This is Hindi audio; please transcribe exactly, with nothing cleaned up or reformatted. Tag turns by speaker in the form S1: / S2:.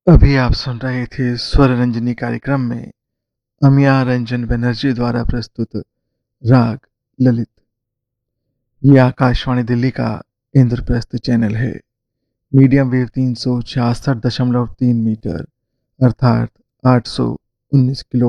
S1: अभी आप सुन रहे थे स्वर रंजनी कार्यक्रम में अमिया रंजन बनर्जी द्वारा प्रस्तुत राग ललित। ये आकाशवाणी दिल्ली का इंद्रप्रस्थ चैनल है। मीडियम वेव तीन सौ छियासठ दशमलव तीन मीटर अर्थात आठ सौ उन्नीस किलो